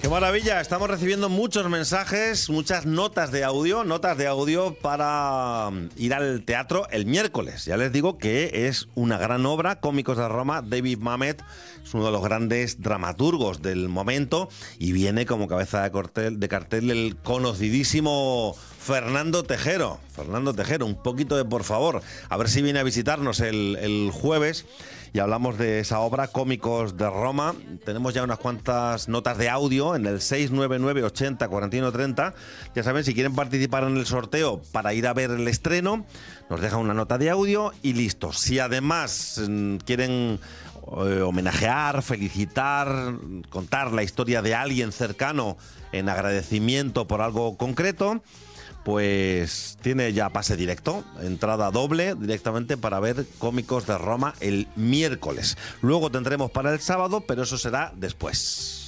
Qué maravilla, estamos recibiendo muchos mensajes, muchas notas de audio para ir al teatro el miércoles. Ya les digo que es una gran obra, Cómicos de Roma. David Mamet es uno de los grandes dramaturgos del momento y viene como cabeza de cartel el conocidísimo Fernando Tejero. Un poquito de por favor, a ver si viene a visitarnos el jueves y hablamos de esa obra, Cómicos de Roma. Tenemos ya unas cuantas notas de audio en el 699 80 41 30. Ya saben, si quieren participar en el sorteo para ir a ver el estreno, nos dejan una nota de audio y listo. Si además quieren homenajear, felicitar, contar la historia de alguien cercano en agradecimiento por algo concreto, pues tiene ya pase directo, entrada doble directamente para ver Cómicos de Roma el miércoles. Luego tendremos para el sábado, pero eso será después.